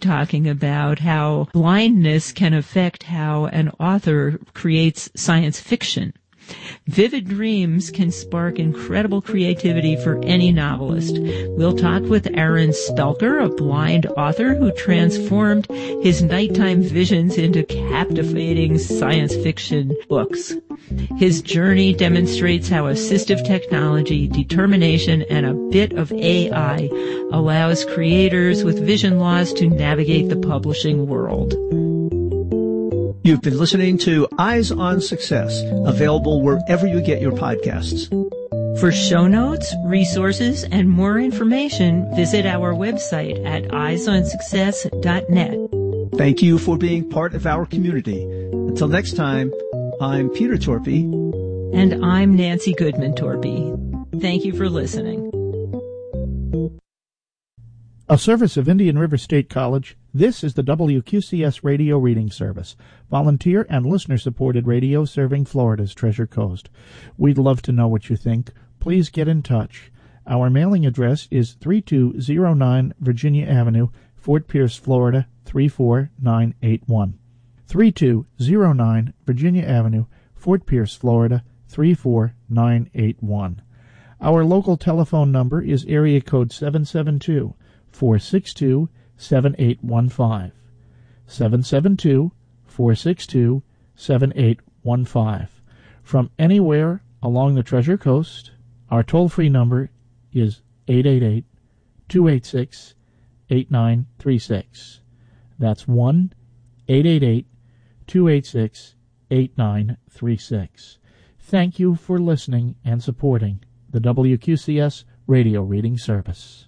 talking about how blindness can affect how an author creates science fiction. Vivid dreams can spark incredible creativity for any novelist. We'll talk with Aaron Spelker, a blind author who transformed his nighttime visions into captivating science fiction books. His journey demonstrates how assistive technology, determination, and a bit of AI allows creators with vision loss to navigate the publishing world. You've been listening to Eyes on Success, available wherever you get your podcasts. For show notes, resources, and more information, visit our website at eyesonsuccess.net. Thank you for being part of our community. Until next time, I'm Peter Torpey. And I'm Nancy Goodman Torpey. Thank you for listening. A service of Indian River State College, this is the WQCS Radio Reading Service, volunteer and listener-supported radio serving Florida's Treasure Coast. We'd love to know what you think. Please get in touch. Our mailing address is 3209 Virginia Avenue, Fort Pierce, Florida, 34981. 3209 Virginia Avenue, Fort Pierce, Florida, 34981. Our local telephone number is area code 772-462-7815. 772-462-7815. From anywhere along the Treasure Coast, our toll-free number is 888-286-8936. That's 1-888-286-8936. Thank you for listening and supporting the WQCS Radio Reading Service.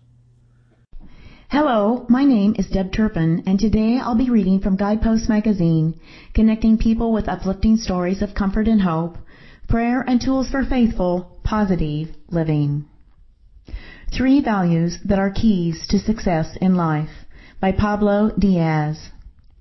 Hello, my name is Deb Turpin, and today I'll be reading from Guidepost Magazine, connecting people with uplifting stories of comfort and hope, prayer and tools for faithful, positive living. 3 Values That Are Keys to Success in Life by Pablo Diaz.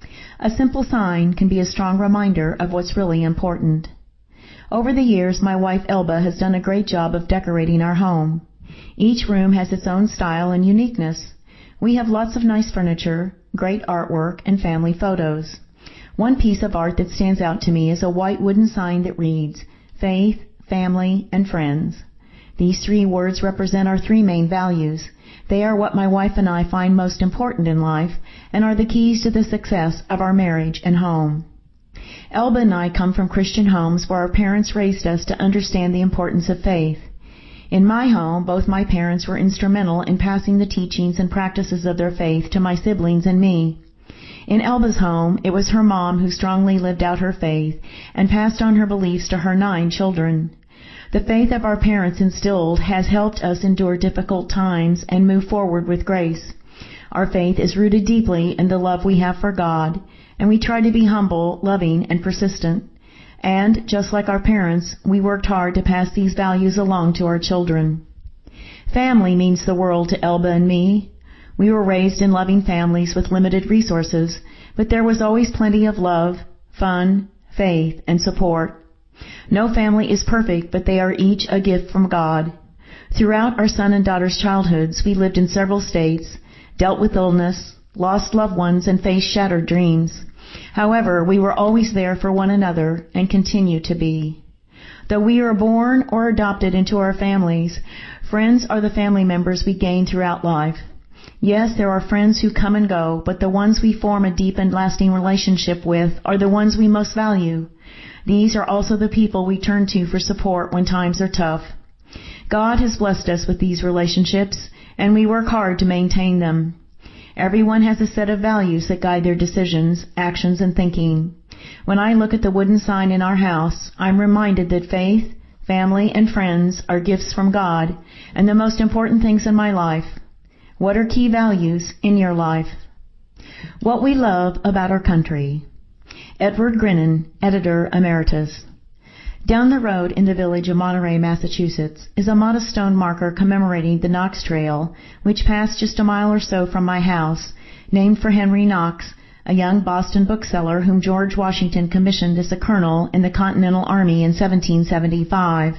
A simple sign can be a strong reminder of what's really important. Over the years, my wife Elba has done a great job of decorating our home. Each room has its own style and uniqueness. We have lots of nice furniture, great artwork, and family photos. One piece of art that stands out to me is a white wooden sign that reads, Faith, Family, and Friends. These 3 words represent our 3 main values. They are what my wife and I find most important in life and are the keys to the success of our marriage and home. Elba and I come from Christian homes where our parents raised us to understand the importance of faith. In my home, both my parents were instrumental in passing the teachings and practices of their faith to my siblings and me. In Elba's home, it was her mom who strongly lived out her faith and passed on her beliefs to her 9 children. The faith of our parents instilled has helped us endure difficult times and move forward with grace. Our faith is rooted deeply in the love we have for God, and we try to be humble, loving, and persistent. And, just like our parents, we worked hard to pass these values along to our children. Family means the world to Elba and me. We were raised in loving families with limited resources, but there was always plenty of love, fun, faith, and support. No family is perfect, but they are each a gift from God. Throughout our son and daughter's childhoods, we lived in several states, dealt with illness, lost loved ones, and faced shattered dreams. However, we were always there for one another and continue to be. Though we are born or adopted into our families, friends are the family members we gain throughout life. Yes, there are friends who come and go, but the ones we form a deep and lasting relationship with are the ones we most value. These are also the people we turn to for support when times are tough. God has blessed us with these relationships, and we work hard to maintain them. Everyone has a set of values that guide their decisions, actions, and thinking. When I look at the wooden sign in our house, I'm reminded that faith, family, and friends are gifts from God and the most important things in my life. What are key values in your life? What we love about our country. Edward Grinnan, Editor Emeritus. Down the road in the village of Monterey, Massachusetts, is a modest stone marker commemorating the Knox Trail, which passed just a mile or so from my house, named for Henry Knox, a young Boston bookseller whom George Washington commissioned as a colonel in the Continental Army in 1775.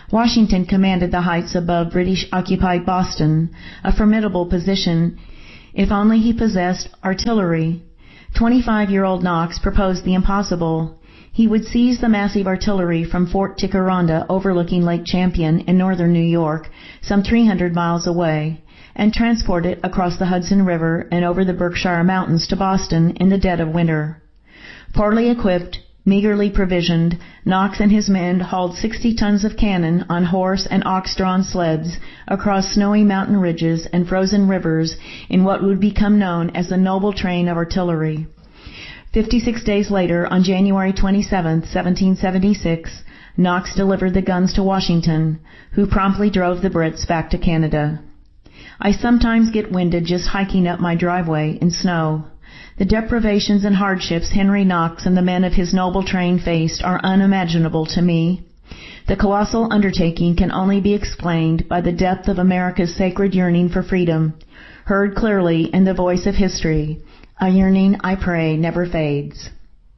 Washington commanded the heights above British-occupied Boston, a formidable position If only he possessed artillery. 25-year-old Knox proposed the impossible. He would seize the massive artillery from Fort Ticonderoga overlooking Lake Champlain in northern New York, some 300 miles away, and transport it across the Hudson River and over the Berkshire Mountains to Boston in the dead of winter. Poorly equipped, meagerly provisioned, Knox and his men hauled 60 tons of cannon on horse and ox-drawn sleds across snowy mountain ridges and frozen rivers in what would become known as the Noble Train of Artillery. 56 days later, on January 27, 1776, Knox delivered the guns to Washington, who promptly drove the Brits back to Canada. I sometimes get winded just hiking up my driveway in snow. The deprivations and hardships Henry Knox and the men of his noble train faced are unimaginable to me. The colossal undertaking can only be explained by the depth of America's sacred yearning for freedom, heard clearly in the voice of history, a yearning, I pray, never fades.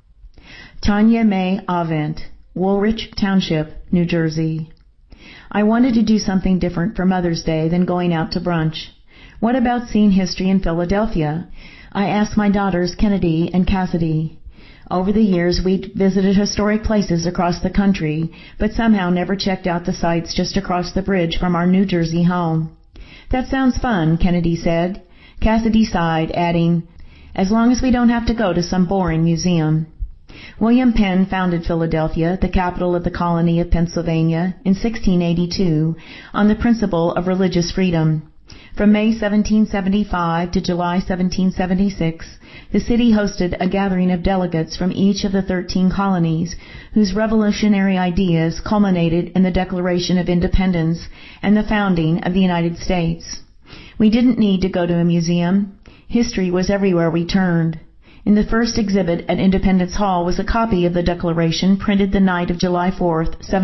Tanya May Avent, Woolwich Township, New Jersey. I wanted to do something different for Mother's Day than going out to brunch. What about seeing history in Philadelphia? I asked my daughters Kennedy and Cassidy. Over the years, we'd visited historic places across the country, but somehow never checked out the sites just across the bridge from our New Jersey home. That sounds fun, Kennedy said. Cassidy sighed, adding, as long as we don't have to go to some boring museum. William Penn founded Philadelphia, the capital of the colony of Pennsylvania, in 1682 on the principle of religious freedom. From May 1775 to July 1776, the city hosted a gathering of delegates from each of the 13 colonies, whose revolutionary ideas culminated in the Declaration of Independence and the founding of the United States. We didn't need to go to a museum. History was everywhere we turned. In the first exhibit at Independence Hall was a copy of the Declaration printed the night of July 4,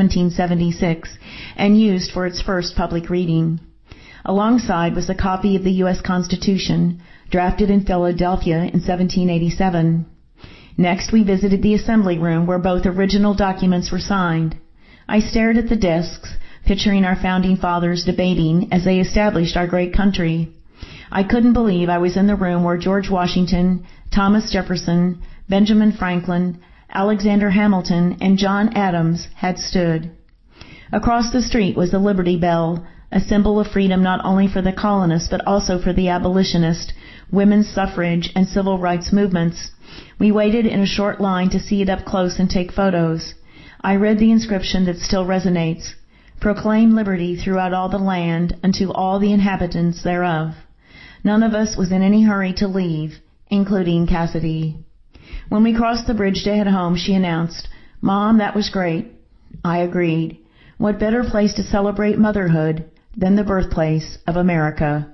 1776, and used for its first public reading. Alongside was a copy of the U.S. Constitution, drafted in Philadelphia in 1787. Next, we visited the assembly room where both original documents were signed. I stared at the desks, picturing our founding fathers debating as they established our great country. I couldn't believe I was in the room where George Washington, Thomas Jefferson, Benjamin Franklin, Alexander Hamilton, and John Adams had stood. Across the street was the Liberty Bell, a symbol of freedom not only for the colonists but also for the abolitionist, women's suffrage, and civil rights movements. We waited in a short line to see it up close and take photos. I read the inscription that still resonates, "Proclaim liberty throughout all the land unto all the inhabitants thereof." None of us was in any hurry to leave, including Cassidy. When we crossed the bridge to head home, she announced, "Mom, that was great." I agreed. What better place to celebrate motherhood than the birthplace of America?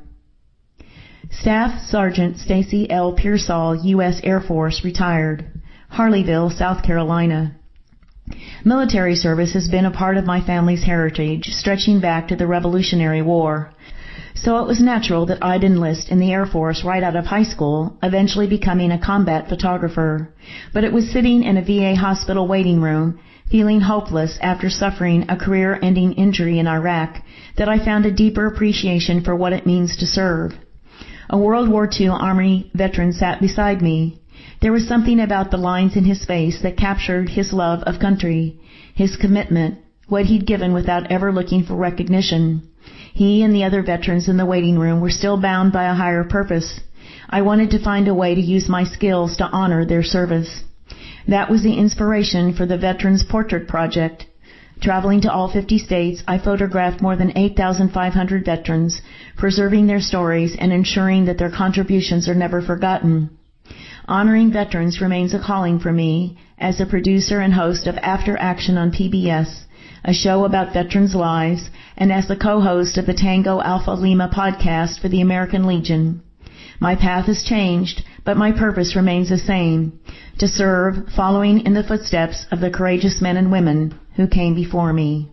Staff Sergeant Stacy L. Pearsall, U.S. Air Force, retired. Harleyville, South Carolina. Military service has been a part of my family's heritage, stretching back to the Revolutionary War. So it was natural that I'd enlist in the Air Force right out of high school, eventually becoming a combat photographer. But it was sitting in a VA hospital waiting room, feeling hopeless after suffering a career-ending injury in Iraq, that I found a deeper appreciation for what it means to serve. A World War II Army veteran sat beside me. There was something about the lines in his face that captured his love of country, his commitment, what he'd given without ever looking for recognition. He and the other veterans in the waiting room were still bound by a higher purpose. I wanted to find a way to use my skills to honor their service. That was the inspiration for the Veterans Portrait Project. Traveling to all 50 states, I photographed more than 8,500 veterans, preserving their stories and ensuring that their contributions are never forgotten. Honoring veterans remains a calling for me as a producer and host of After Action on PBS, a show about veterans' lives, and as the co-host of the Tango Alpha Lima podcast for the American Legion. My path has changed, but my purpose remains the same, to serve, following in the footsteps of the courageous men and women who came before me.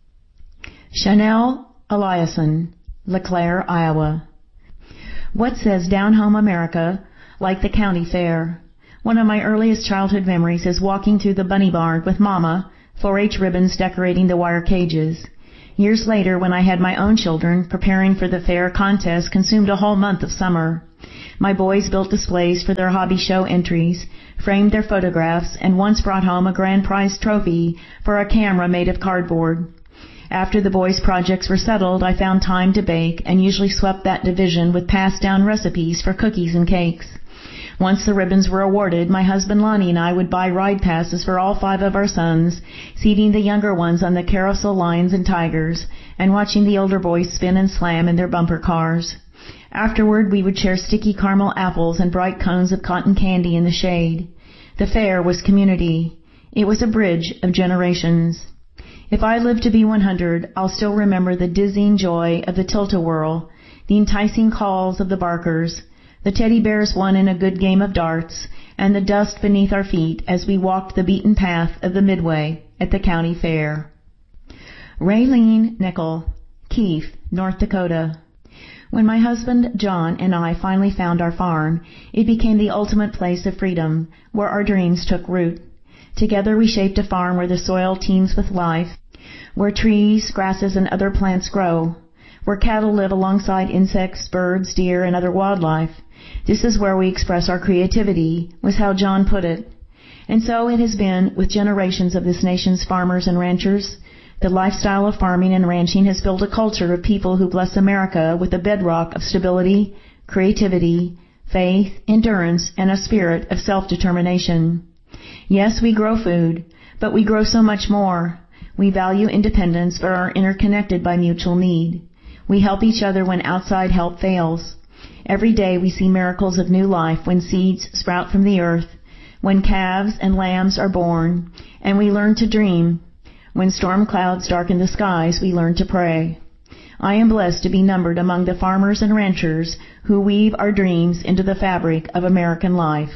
Chanel Eliason, LeClaire, Iowa. What says Down Home America like the county fair? One of my earliest childhood memories is walking through the bunny barn with Mama, 4-H ribbons decorating the wire cages. Years later, when I had my own children, preparing for the fair contest consumed a whole month of summer. My boys built displays for their hobby show entries, framed their photographs, and once brought home a grand prize trophy for a camera made of cardboard. After the boys' projects were settled, I found time to bake and usually swept that division with passed-down recipes for cookies and cakes. Once the ribbons were awarded, my husband Lonnie and I would buy ride passes for all 5 of our sons, seating the younger ones on the carousel lions and tigers, and watching the older boys spin and slam in their bumper cars. Afterward, we would share sticky caramel apples and bright cones of cotton candy in the shade. The fair was community. It was a bridge of generations. If I live to be 100, I'll still remember the dizzying joy of the tilt-a-whirl, the enticing calls of the barkers, the teddy bears won in a good game of darts, and the dust beneath our feet as we walked the beaten path of the Midway at the county fair. Raylene Nickel, Keefe, North Dakota. When my husband John and I finally found our farm, it became the ultimate place of freedom, where our dreams took root. Together we shaped a farm where the soil teems with life, where trees, grasses, and other plants grow, where cattle live alongside insects, birds, deer, and other wildlife. This is where we express our creativity, was how John put it. And so it has been with generations of this nation's farmers and ranchers. The lifestyle of farming and ranching has built a culture of people who bless America with a bedrock of stability, creativity, faith, endurance, and a spirit of self-determination. Yes, we grow food, but we grow so much more. We value independence but are interconnected by mutual need. We help each other when outside help fails. Every day we see miracles of new life when seeds sprout from the earth, when calves and lambs are born, and we learn to dream. When storm clouds darken the skies, we learn to pray. I am blessed to be numbered among the farmers and ranchers who weave our dreams into the fabric of American life.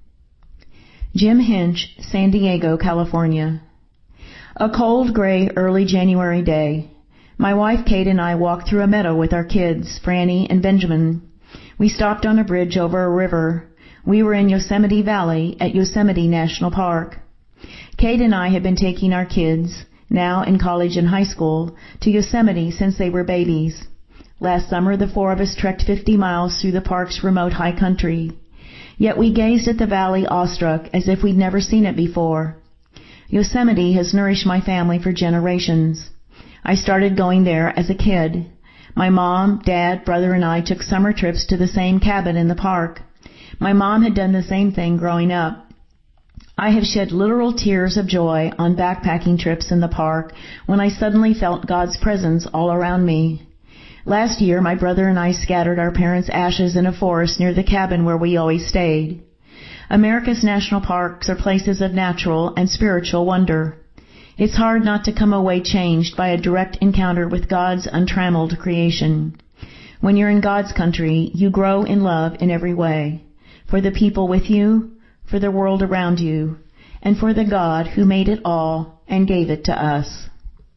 Jim Hinch, San Diego, California. A cold, gray, early January day. My wife Kate and I walked through a meadow with our kids, Franny and Benjamin. We stopped on a bridge over a river. We were in Yosemite Valley at Yosemite National Park. Kate and I had been taking our kids, now in college and high school, to Yosemite since they were babies. Last summer, the 4 of us trekked 50 miles through the park's remote high country. Yet we gazed at the valley awestruck as if we'd never seen it before. Yosemite has nourished my family for generations. I started going there as a kid. My mom, dad, brother, and I took summer trips to the same cabin in the park. My mom had done the same thing growing up. I have shed literal tears of joy on backpacking trips in the park when I suddenly felt God's presence all around me. Last year, my brother and I scattered our parents' ashes in a forest near the cabin where we always stayed. America's national parks are places of natural and spiritual wonder. It's hard not to come away changed by a direct encounter with God's untrammeled creation. When you're in God's country, you grow in love in every way, for the people with you, for the world around you, and for the God who made it all and gave it to us.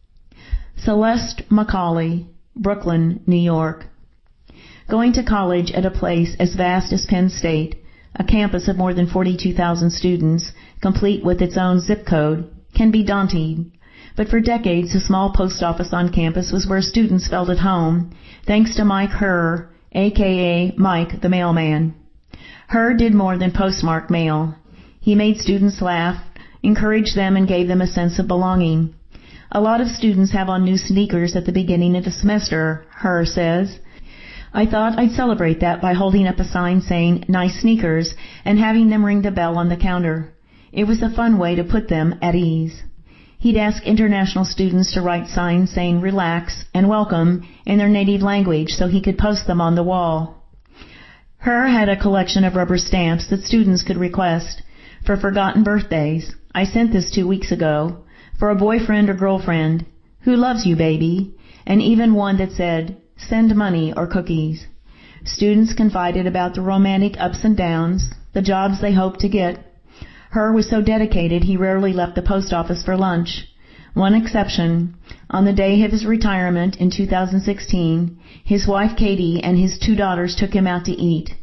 Celeste Macaulay, Brooklyn, New York. Going to college at a place as vast as Penn State, a campus of more than 42,000 students, complete with its own zip code, can be daunting. But for decades, the small post office on campus was where students felt at home, thanks to Mike Herr, a.k.a. Mike the Mailman. Herr did more than postmark mail. He made students laugh, encouraged them, and gave them a sense of belonging. A lot of students have on new sneakers at the beginning of the semester, Herr says. I thought I'd celebrate that by holding up a sign saying, "Nice sneakers," and having them ring the bell on the counter. It was a fun way to put them at ease. He'd ask international students to write signs saying "relax" and "welcome" in their native language so he could post them on the wall. Herr had a collection of rubber stamps that students could request for forgotten birthdays. I sent this 2 weeks ago. For a boyfriend or girlfriend, "Who loves you, baby?" and even one that said, "Send money or cookies." Students confided about the romantic ups and downs, the jobs they hoped to get. Herr was so dedicated he rarely left the post office for lunch. One exception, on the day of his retirement in 2016, his wife Katie and his 2 daughters took him out to eat.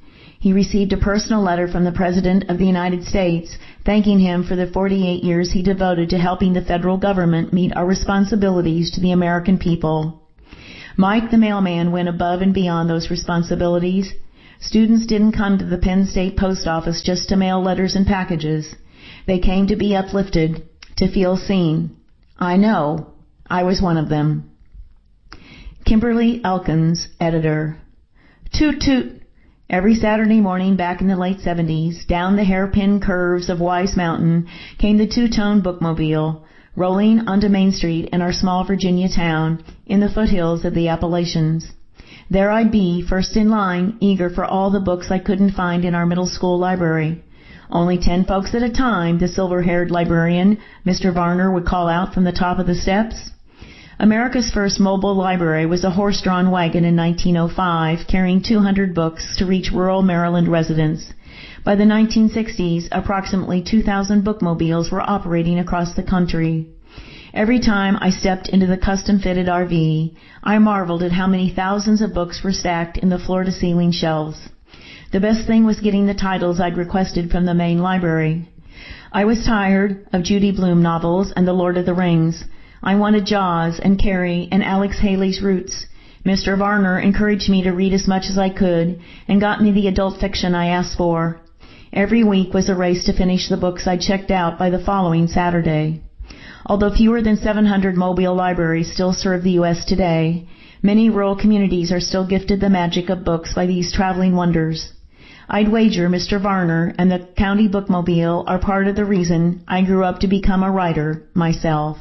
He received a personal letter from the President of the United States thanking him for the 48 years he devoted to helping the federal government meet our responsibilities to the American people. Mike the mailman went above and beyond those responsibilities. Students didn't come to the Penn State Post Office just to mail letters and packages. They came to be uplifted, to feel seen. I know. I was one of them. Kimberly Elkins, editor. Toot toot. Every Saturday morning back in the late 70s, down the hairpin curves of Wise Mountain came the two-tone bookmobile, rolling onto Main Street in our small Virginia town in the foothills of the Appalachians. There I'd be, first in line, eager for all the books I couldn't find in our middle school library. Only 10 folks at a time, the silver-haired librarian, Mr. Varner, would call out from the top of the steps. America's first mobile library was a horse-drawn wagon in 1905, carrying 200 books to reach rural Maryland residents. By the 1960s, approximately 2,000 bookmobiles were operating across the country. Every time I stepped into the custom-fitted RV, I marveled at how many thousands of books were stacked in the floor-to-ceiling shelves. The best thing was getting the titles I'd requested from the main library. I was tired of Judy Blume novels and The Lord of the Rings. I wanted Jaws and Carrie and Alex Haley's Roots. Mr. Varner encouraged me to read as much as I could and got me the adult fiction I asked for. Every week was a race to finish the books I checked out by the following Saturday. Although fewer than 700 mobile libraries still serve the U.S. today, many rural communities are still gifted the magic of books by these traveling wonders. I'd wager Mr. Varner and the county bookmobile are part of the reason I grew up to become a writer myself.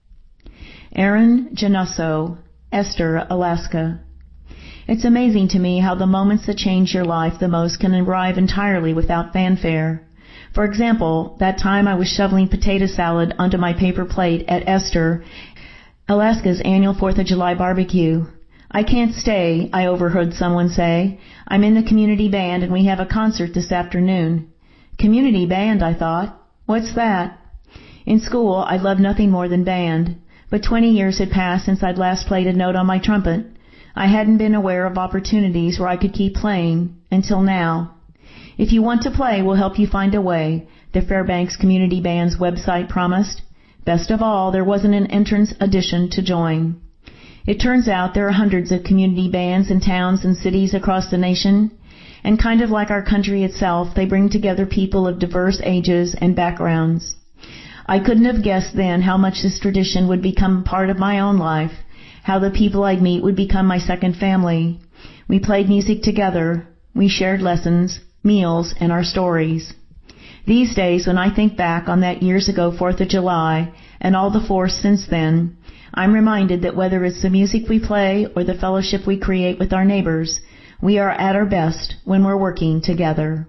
Aaron Janoso, Esther, Alaska. It's amazing to me how the moments that change your life the most can arrive entirely without fanfare. For example, that time I was shoveling potato salad onto my paper plate at Esther, Alaska's annual 4th of July barbecue. I can't stay, I overheard someone say. I'm in the community band and we have a concert this afternoon. Community band, I thought. What's that? In school, I loved nothing more than band. But 20 years had passed since I'd last played a note on my trumpet. I hadn't been aware of opportunities where I could keep playing until now. If you want to play, we'll help you find a way, the Fairbanks Community Band's website promised. Best of all, there wasn't an entrance addition to join. It turns out there are hundreds of community bands in towns and cities across the nation, and kind of like our country itself, they bring together people of diverse ages and backgrounds. I couldn't have guessed then how much this tradition would become part of my own life, how the people I'd meet would become my second family. We played music together. We shared lessons, meals, and our stories. These days, when I think back on that years ago 4th of July and all the force since then, I'm reminded that whether it's the music we play or the fellowship we create with our neighbors, we are at our best when we're working together.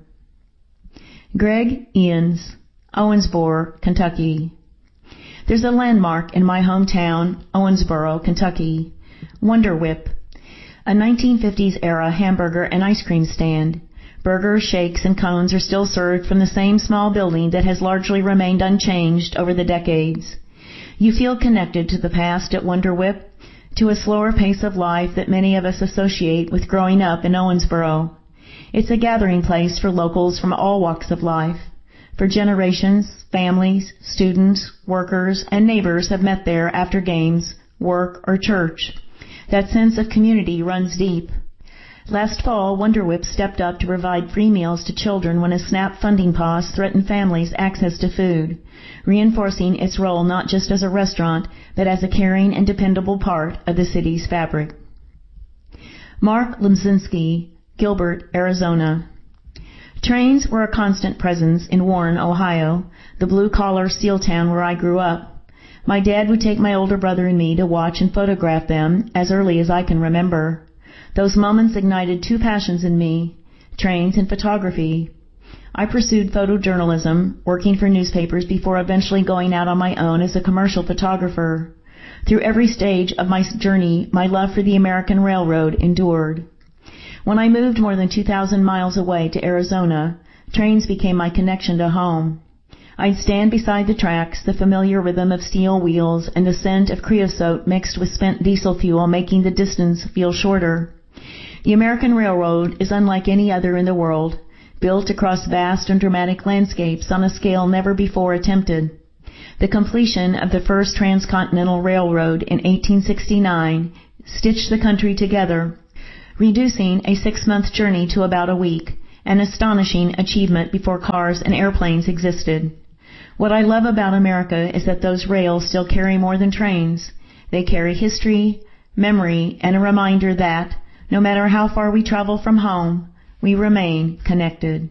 Greg Ians, Owensboro, Kentucky. There's a landmark in my hometown, Owensboro, Kentucky, Wonder Whip, a 1950s-era hamburger and ice cream stand. Burgers, shakes, and cones are still served from the same small building that has largely remained unchanged over the decades. You feel connected to the past at Wonder Whip, to a slower pace of life that many of us associate with growing up in Owensboro. It's a gathering place for locals from all walks of life. For generations, families, students, workers, and neighbors have met there after games, work, or church. That sense of community runs deep. Last fall, Wonder Whip stepped up to provide free meals to children when a SNAP funding pause threatened families' access to food, reinforcing its role not just as a restaurant, but as a caring and dependable part of the city's fabric. Mark Lemzinski, Gilbert, Arizona. Trains were a constant presence in Warren, Ohio, the blue-collar steel town where I grew up. My dad would take my older brother and me to watch and photograph them as early as I can remember. Those moments ignited two passions in me, trains and photography. I pursued photojournalism, working for newspapers before eventually going out on my own as a commercial photographer. Through every stage of my journey, my love for the American Railroad endured. When I moved more than 2,000 miles away to Arizona, trains became my connection to home. I'd stand beside the tracks, the familiar rhythm of steel wheels and the scent of creosote mixed with spent diesel fuel making the distance feel shorter. The American Railroad is unlike any other in the world, built across vast and dramatic landscapes on a scale never before attempted. The completion of the first transcontinental railroad in 1869 stitched the country together, reducing a 6-month journey to about a week, an astonishing achievement before cars and airplanes existed. What I love about America is that those rails still carry more than trains. They carry history, memory, and a reminder that, no matter how far we travel from home, we remain connected.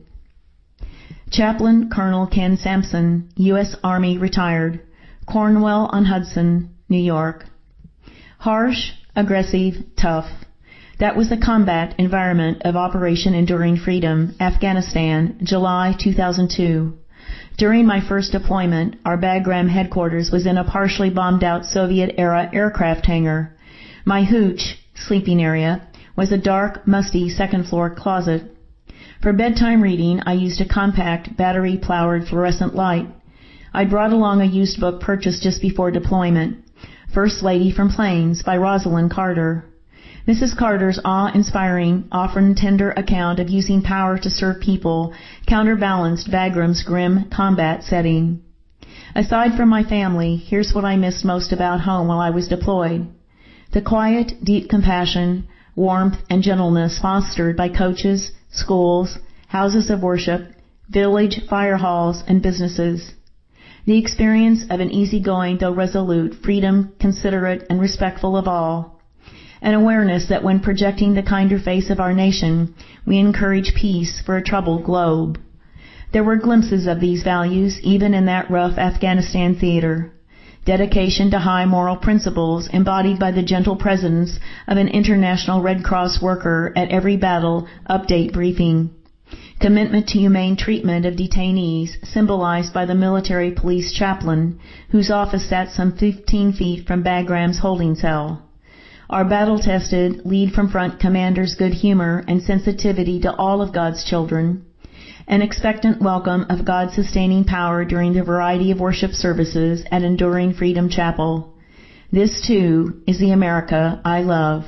Chaplain Colonel Ken Sampson, U.S. Army retired, Cornwall-on-Hudson, New York. Harsh, aggressive, tough. That was the combat environment of Operation Enduring Freedom, Afghanistan, July 2002. During my first deployment, our Bagram headquarters was in a partially bombed-out Soviet-era aircraft hangar. My hooch, sleeping area, was a dark, musty second-floor closet. For bedtime reading, I used a compact, battery-powered fluorescent light. I brought along a used book purchased just before deployment, First Lady from Plains by Rosalind Carter. Mrs. Carter's awe-inspiring, often tender account of using power to serve people counterbalanced Bagram's grim combat setting. Aside from my family, here's what I missed most about home while I was deployed. The quiet, deep compassion, warmth, and gentleness fostered by coaches, schools, houses of worship, village fire halls, and businesses. The experience of an easygoing though resolute freedom, considerate and respectful of all. An awareness that when projecting the kinder face of our nation, we encourage peace for a troubled globe. There were glimpses of these values even in that rough Afghanistan theater. Dedication to high moral principles embodied by the gentle presence of an International Red Cross worker at every battle update briefing. Commitment to humane treatment of detainees symbolized by the military police chaplain whose office sat some 15 feet from Bagram's holding cell. Our battle-tested, lead-from-front commander's good humor and sensitivity to all of God's children. An expectant welcome of God's sustaining power during the variety of worship services at Enduring Freedom Chapel. This, too, is the America I love.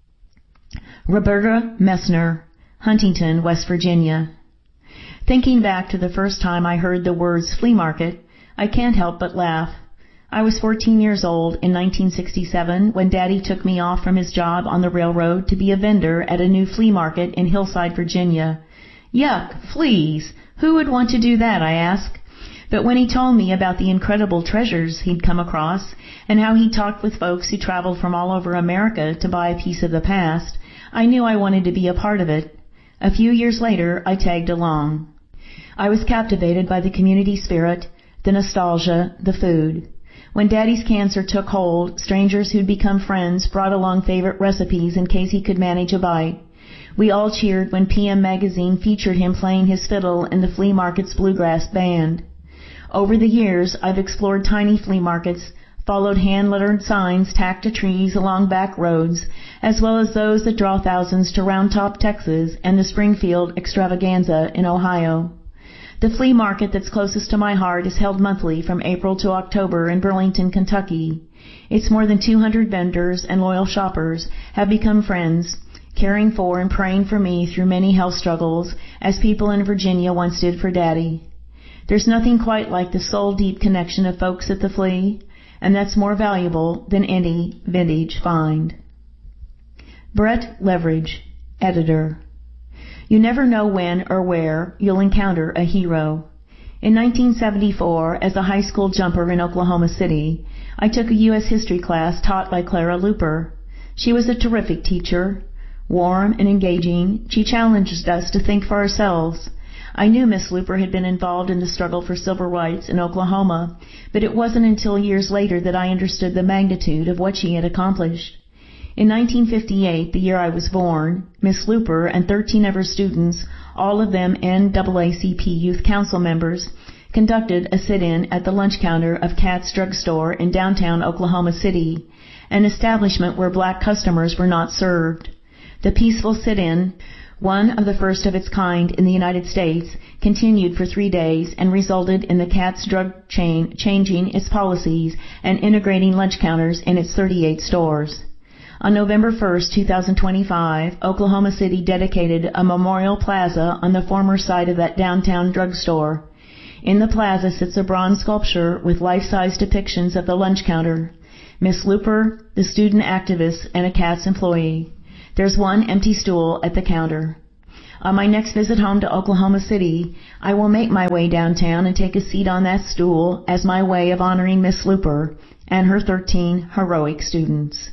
Roberta Messner, Huntington, West Virginia. Thinking back to the first time I heard the words flea market, I can't help but laugh. I was 14 years old in 1967 when Daddy took me off from his job on the railroad to be a vendor at a new flea market in Hillside, Virginia. Yuck, fleas! Who would want to do that, I asked. But when he told me about the incredible treasures he'd come across and how he talked with folks who traveled from all over America to buy a piece of the past, I knew I wanted to be a part of it. A few years later, I tagged along. I was captivated by the community spirit, the nostalgia, the food. When Daddy's cancer took hold, strangers who'd become friends brought along favorite recipes in case he could manage a bite. We all cheered when PM Magazine featured him playing his fiddle in the flea market's bluegrass band. Over the years, I've explored tiny flea markets, followed hand-lettered signs tacked to trees along back roads, as well as those that draw thousands to Round Top, Texas, and the Springfield Extravaganza in Ohio. The flea market that's closest to my heart is held monthly from April to October in Burlington, Kentucky. Its more than 200 vendors and loyal shoppers have become friends, caring for and praying for me through many health struggles, as people in Virginia once did for Daddy. There's nothing quite like the soul-deep connection of folks at the flea, and that's more valuable than any vintage find. Brett Leverage, Editor. You never know when or where you'll encounter a hero. In 1974, as a high school jumper in Oklahoma City, I took a U.S. history class taught by Clara Luper. She was a terrific teacher. Warm and engaging, she challenged us to think for ourselves. I knew Miss Luper had been involved in the struggle for civil rights in Oklahoma, but it wasn't until years later that I understood the magnitude of what she had accomplished. In 1958, the year I was born, Miss Luper and 13 of her students, all of them NAACP Youth Council members, conducted a sit-in at the lunch counter of Katz Drug Store in downtown Oklahoma City, an establishment where black customers were not served. The peaceful sit-in, one of the first of its kind in the United States, continued for 3 days and resulted in the Katz drug chain changing its policies and integrating lunch counters in its 38 stores. On November 1, 2025, Oklahoma City dedicated a memorial plaza on the former site of that downtown drugstore. In the plaza sits a bronze sculpture with life-size depictions of the lunch counter, Miss Looper, the student activist, and a Katz employee. There's one empty stool at the counter. On my next visit home to Oklahoma City, I will make my way downtown and take a seat on that stool as my way of honoring Miss Looper and her 13 heroic students.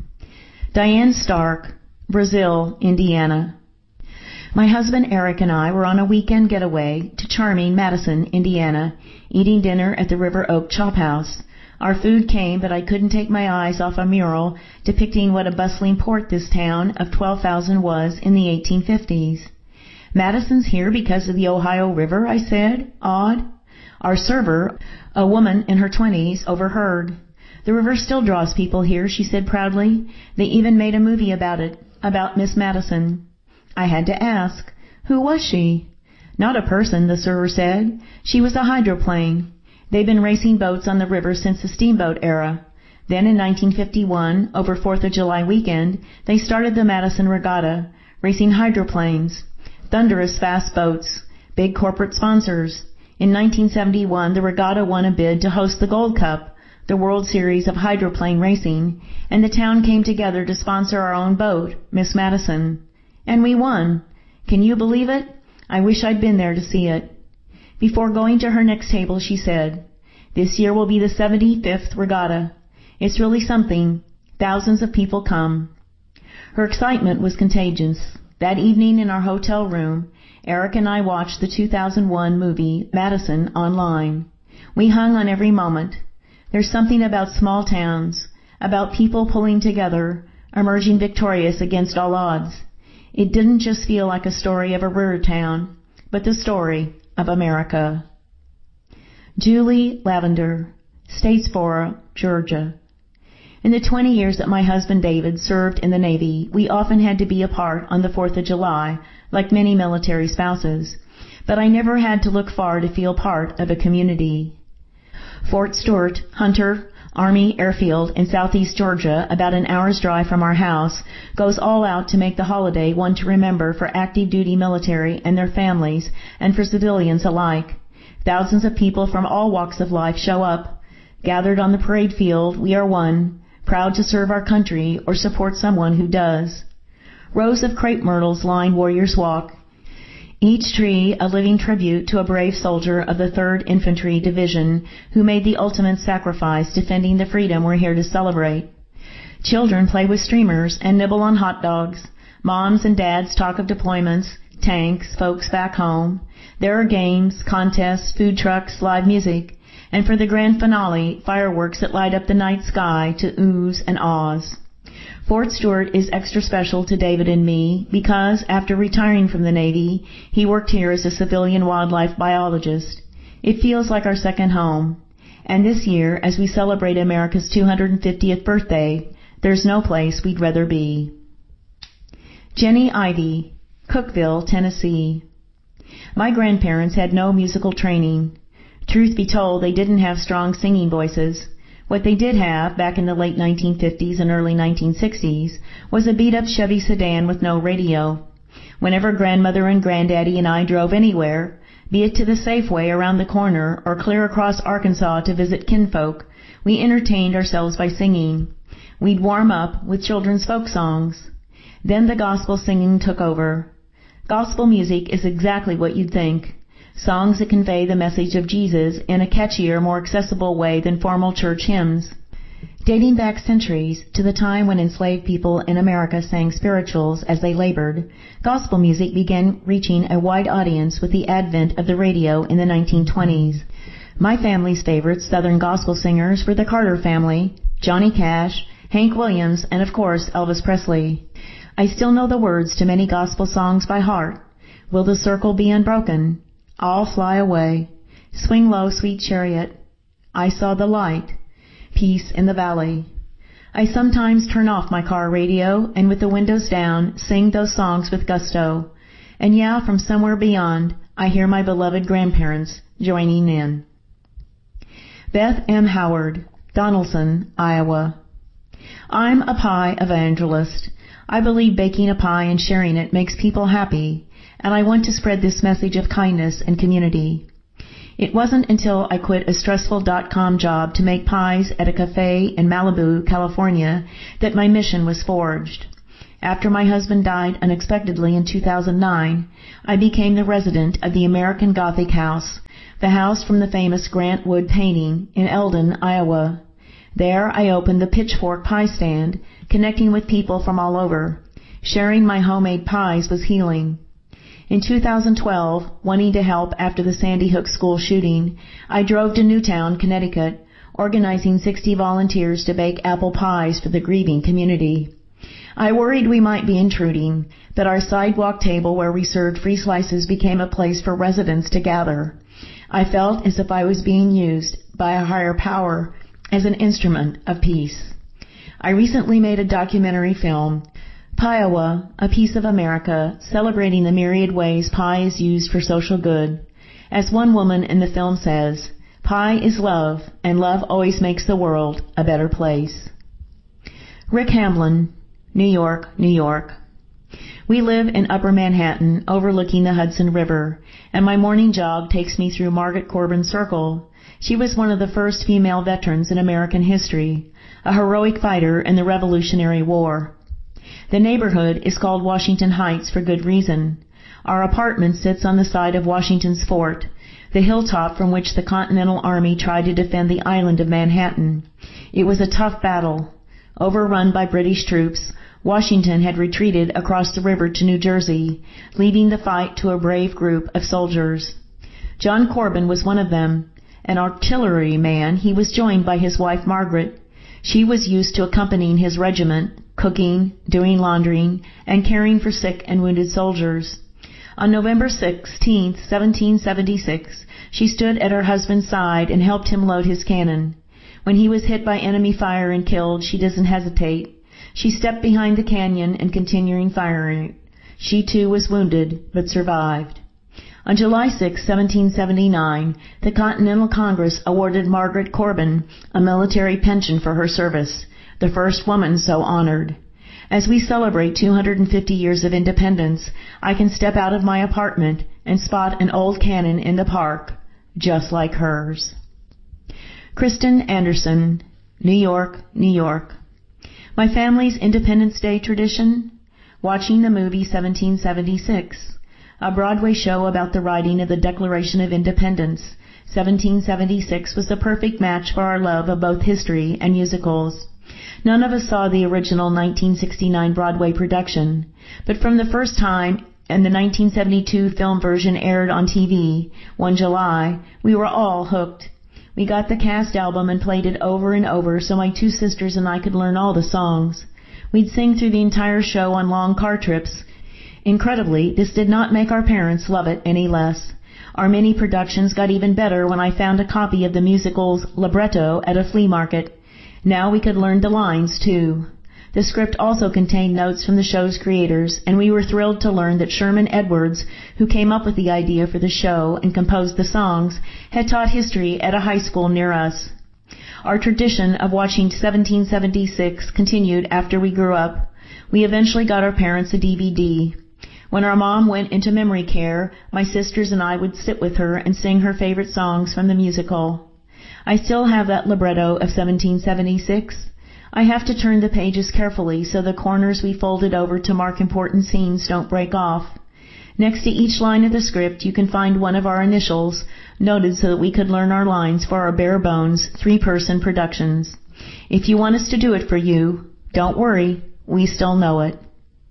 Diane Stark, Brazil, Indiana. My husband Eric and I were on a weekend getaway to charming Madison, Indiana, eating dinner at the River Oak Chop House. Our food came, but I couldn't take my eyes off a mural depicting what a bustling port this town of 12,000 was in the 1850s. Madison's here because of the Ohio River, I said, awed. Our server, a woman in her 20s, overheard. The river still draws people here, she said proudly. They even made a movie about it, about Miss Madison. I had to ask, who was she? Not a person, the server said. She was a hydroplane. They've been racing boats on the river since the steamboat era. Then in 1951, over 4th of July weekend, they started the Madison Regatta, racing hydroplanes, thunderous fast boats, big corporate sponsors. In 1971, the regatta won a bid to host the Gold Cup, the World Series of hydroplane racing, and the town came together to sponsor our own boat, Miss Madison. And we won. Can you believe it? I wish I'd been there to see it. Before going to her next table, she said, "This year will be the 75th regatta. It's really something. Thousands of people come." Her excitement was contagious. That evening in our hotel room, Eric and I watched the 2001 movie Madison online. We hung on every moment. There's something about small towns, about people pulling together, emerging victorious against all odds. It didn't just feel like a story of a river town, but the story of America. Julie Lavender, Statesboro, Georgia. In the 20 years that my husband David served in the Navy, we often had to be apart on the 4th of July, like many military spouses, but I never had to look far to feel part of a community. Fort Stewart, Hunter Army Airfield in southeast Georgia, about an hour's drive from our house, goes all out to make the holiday one to remember for active duty military and their families and for civilians alike. Thousands of people from all walks of life show up. Gathered on the parade field, we are one, proud to serve our country or support someone who does. Rows of crepe myrtles line Warriors Walk. Each tree a living tribute to a brave soldier of the 3rd Infantry Division who made the ultimate sacrifice defending the freedom we're here to celebrate. Children play with streamers and nibble on hot dogs. Moms and dads talk of deployments, tanks, folks back home. There are games, contests, food trucks, live music, and for the grand finale, fireworks that light up the night sky to oohs and ahs. Fort Stewart is extra special to David and me because, after retiring from the Navy, he worked here as a civilian wildlife biologist. It feels like our second home. And this year, as we celebrate America's 250th birthday, there's no place we'd rather be. Jenny Ivy, Cookeville, Tennessee. My grandparents had no musical training. Truth be told, they didn't have strong singing voices. What they did have, back in the late 1950s and early 1960s, was a beat-up Chevy sedan with no radio. Whenever Grandmother and Granddaddy and I drove anywhere, be it to the Safeway around the corner or clear across Arkansas to visit kinfolk, we entertained ourselves by singing. We'd warm up with children's folk songs. Then the gospel singing took over. Gospel music is exactly what you'd think. Songs that convey the message of Jesus in a catchier, more accessible way than formal church hymns. Dating back centuries to the time when enslaved people in America sang spirituals as they labored, gospel music began reaching a wide audience with the advent of the radio in the 1920s. My family's favorite Southern gospel singers were the Carter family, Johnny Cash, Hank Williams, and of course Elvis Presley. I still know the words to many gospel songs by heart. Will the circle be unbroken? All fly away. Swing low, sweet chariot. I saw the light. Peace in the valley. I sometimes turn off my car radio and with the windows down sing those songs with gusto. And yeah, from somewhere beyond, I hear my beloved grandparents joining in. Beth M. Howard, Donaldson, Iowa. I'm a pie evangelist. I believe baking a pie and sharing it makes people happy, and I want to spread this message of kindness and community. It wasn't until I quit a stressful .com job to make pies at a cafe in Malibu, California, that my mission was forged. After my husband died unexpectedly in 2009, I became the resident of the American Gothic House, the house from the famous Grant Wood painting in Eldon, Iowa. There I opened the Pitchfork Pie Stand, connecting with people from all over. Sharing my homemade pies was healing. In 2012, wanting to help after the Sandy Hook school shooting, I drove to Newtown, Connecticut, organizing 60 volunteers to bake apple pies for the grieving community. I worried we might be intruding, but our sidewalk table where we served free slices became a place for residents to gather. I felt as if I was being used by a higher power as an instrument of peace. I recently made a documentary film, Piewa, A Piece of America, celebrating the myriad ways pie is used for social good. As one woman in the film says, pie is love, and love always makes the world a better place. Rick Hamblin, New York, New York. We live in Upper Manhattan, overlooking the Hudson River, and my morning jog takes me through Margaret Corbin Circle. She was one of the first female veterans in American history, a heroic fighter in the Revolutionary War. The neighborhood is called Washington Heights for good reason. Our apartment sits on the side of Washington's fort, the hilltop from which the Continental Army tried to defend the island of Manhattan. It was a tough battle. Overrun by British troops, Washington had retreated across the river to New Jersey, leaving the fight to a brave group of soldiers. John Corbin was one of them. An artilleryman, he was joined by his wife Margaret. She was used to accompanying his regiment, cooking, doing laundering, and caring for sick and wounded soldiers. On November 16, 1776, she stood at her husband's side and helped him load his cannon. When he was hit by enemy fire and killed, she doesn't hesitate. She stepped behind the canyon and continuing firing. She too was wounded, but survived. On July 6, 1779, the Continental Congress awarded Margaret Corbin a military pension for her service, the first woman so honored. As we celebrate 250 years of independence, I can step out of my apartment and spot an old cannon in the park, just like hers. Kristen Anderson, New York, New York. My family's Independence Day tradition? Watching the movie 1776, a Broadway show about the writing of the Declaration of Independence. 1776 was the perfect match for our love of both history and musicals. None of us saw the original 1969 Broadway production, but from the first time and the 1972 film version aired on TV, one July, we were all hooked. We got the cast album and played it over and over so my two sisters and I could learn all the songs. We'd sing through the entire show on long car trips. Incredibly, this did not make our parents love it any less. Our mini productions got even better when I found a copy of the musical's libretto at a flea market. Now we could learn the lines, too. The script also contained notes from the show's creators, and we were thrilled to learn that Sherman Edwards, who came up with the idea for the show and composed the songs, had taught history at a high school near us. Our tradition of watching 1776 continued after we grew up. We eventually got our parents a DVD. When our mom went into memory care, my sisters and I would sit with her and sing her favorite songs from the musical. I still have that libretto of 1776. I have to turn the pages carefully so the corners we folded over to mark important scenes don't break off. Next to each line of the script, you can find one of our initials, noted so that we could learn our lines for our bare-bones, 3-person productions. If you want us to do it for you, don't worry, we still know it.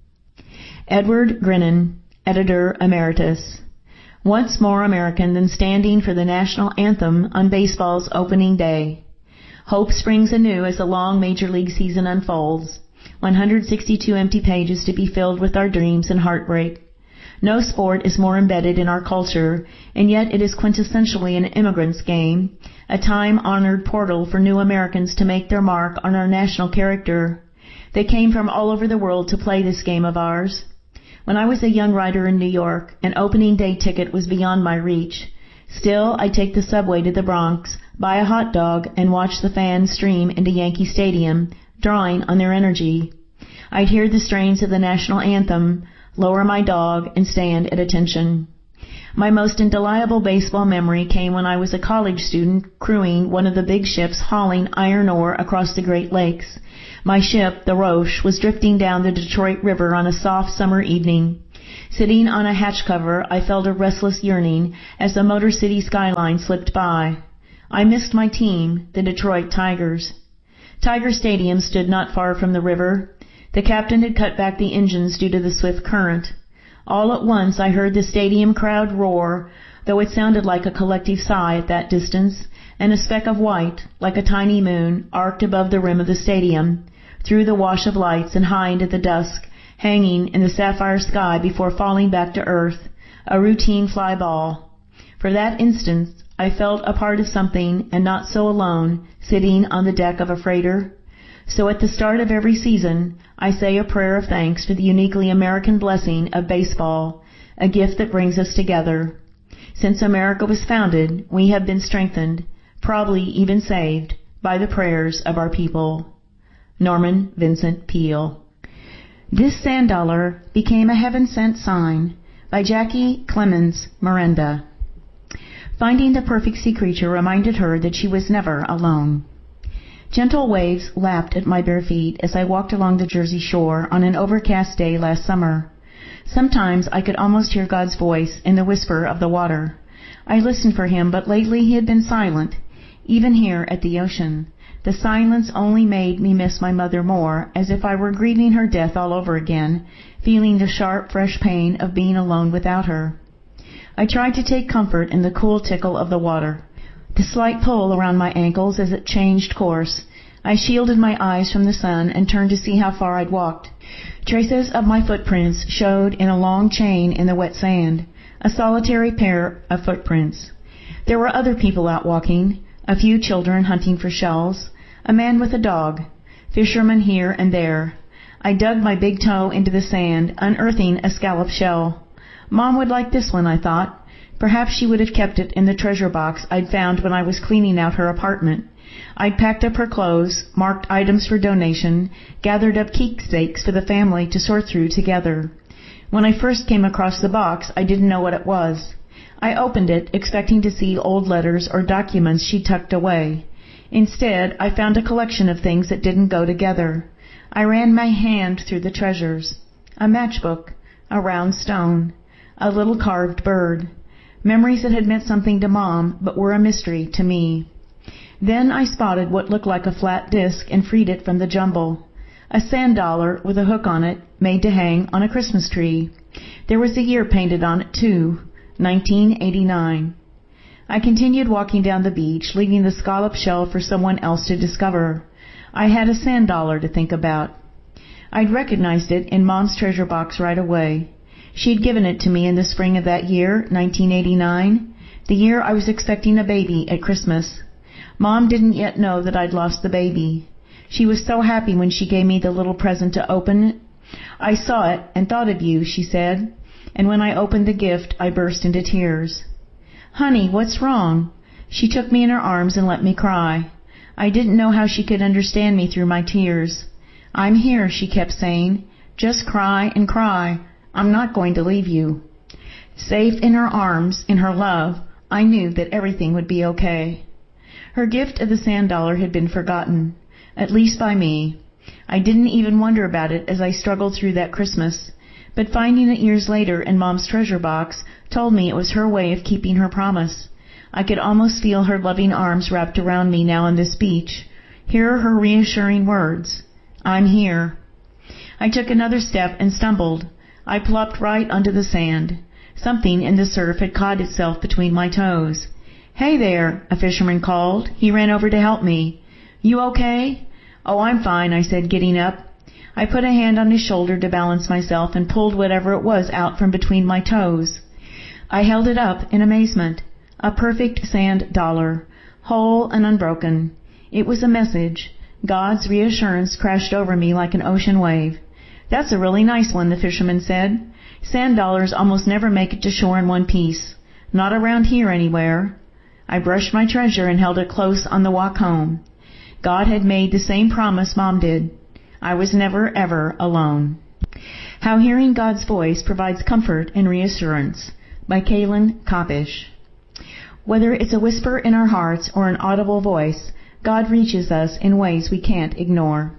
Edward Grinnan, Editor Emeritus. What's more American than standing for the national anthem on baseball's opening day? Hope springs anew as the long Major League season unfolds. 162 empty pages to be filled with our dreams and heartbreak. No sport is more embedded in our culture, and yet it is quintessentially an immigrant's game, a time-honored portal for new Americans to make their mark on our national character. They came from all over the world to play this game of ours. When I was a young writer in New York, an opening day ticket was beyond my reach. Still, I'd take the subway to the Bronx, buy a hot dog, and watch the fans stream into Yankee Stadium, drawing on their energy. I'd hear the strains of the national anthem, lower my dog, and stand at attention. My most indelible baseball memory came when I was a college student crewing one of the big ships hauling iron ore across the Great Lakes. My ship, the Roche, was drifting down the Detroit River on a soft summer evening. Sitting on a hatch cover, I felt a restless yearning as the Motor City skyline slipped by. I missed my team, the Detroit Tigers. Tiger Stadium stood not far from the river. The captain had cut back the engines due to the swift current. All at once I heard the stadium crowd roar, though it sounded like a collective sigh at that distance, and a speck of white, like a tiny moon, arced above the rim of the stadium, through the wash of lights and high into the dusk, hanging in the sapphire sky before falling back to earth, a routine fly ball. For that instant, I felt a part of something and not so alone, sitting on the deck of a freighter. So at the start of every season, I say a prayer of thanks for the uniquely American blessing of baseball, a gift that brings us together. Since America was founded, we have been strengthened, probably even saved, by the prayers of our people. Norman Vincent Peale. This Sand Dollar Became a Heaven-Sent Sign by Jackie Clemens Miranda. Finding the perfect sea creature reminded her that she was never alone. Gentle waves lapped at my bare feet as I walked along the Jersey shore on an overcast day last summer. Sometimes I could almost hear God's voice in the whisper of the water. I listened for him, but lately he had been silent, even here at the ocean. The silence only made me miss my mother more, as if I were grieving her death all over again, feeling the sharp, fresh pain of being alone without her. I tried to take comfort in the cool tickle of the water, the slight pull around my ankles as it changed course. I shielded my eyes from the sun and turned to see how far I'd walked. Traces of my footprints showed in a long chain in the wet sand, a solitary pair of footprints. There were other people out walking, a few children hunting for shells, a man with a dog, fishermen here and there. I dug my big toe into the sand, unearthing a scallop shell. Mom would like this one, I thought. Perhaps she would have kept it in the treasure box I'd found when I was cleaning out her apartment. I'd packed up her clothes, marked items for donation, gathered up keepsakes for the family to sort through together. When I first came across the box, I didn't know what it was. I opened it, expecting to see old letters or documents she tucked away. Instead, I found a collection of things that didn't go together. I ran my hand through the treasures. A matchbook, a round stone, a little carved bird. Memories that had meant something to Mom, but were a mystery to me. Then I spotted what looked like a flat disc and freed it from the jumble. A sand dollar with a hook on it, made to hang on a Christmas tree. There was a year painted on it, too, 1989. I continued walking down the beach, leaving the scallop shell for someone else to discover. I had a sand dollar to think about. I'd recognized it in Mom's treasure box right away. She'd given it to me in the spring of that year, 1989, the year I was expecting a baby at Christmas. Mom didn't yet know that I'd lost the baby. She was so happy when she gave me the little present to open. I saw it and thought of you, she said, and when I opened the gift, I burst into tears. Honey, what's wrong? She took me in her arms and let me cry. I didn't know how she could understand me through my tears. I'm here, she kept saying. Just cry and cry. I'm not going to leave you. Safe in her arms, in her love, I knew that everything would be okay. Her gift of the sand dollar had been forgotten, at least by me. I didn't even wonder about it as I struggled through that Christmas, but finding it years later in Mom's treasure box told me it was her way of keeping her promise. I could almost feel her loving arms wrapped around me now on this beach, hear her reassuring words. I'm here. I took another step and stumbled. I plopped right onto the sand. Something in the surf had caught itself between my toes. Hey there, a fisherman called. He ran over to help me. You okay? Oh, I'm fine, I said, getting up. I put a hand on his shoulder to balance myself and pulled whatever it was out from between my toes. I held it up in amazement. A perfect sand dollar, whole and unbroken. It was a message. God's reassurance crashed over me like an ocean wave. That's a really nice one, the fisherman said. Sand dollars almost never make it to shore in one piece. Not around here anywhere. I brushed my treasure and held it close on the walk home. God had made the same promise Mom did. I was never, ever alone. How Hearing God's Voice Provides Comfort and Reassurance by Kaylin Kopish. Whether it's a whisper in our hearts or an audible voice, God reaches us in ways we can't ignore.